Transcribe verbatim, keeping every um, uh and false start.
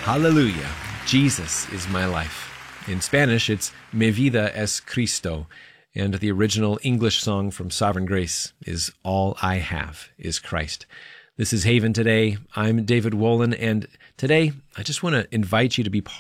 Hallelujah. Jesus is my life. In Spanish, it's Mi vida es Cristo. And the original English song from Sovereign Grace is All I Have is Christ. This is Haven Today. I'm David Wolin, and today I just want to invite you to be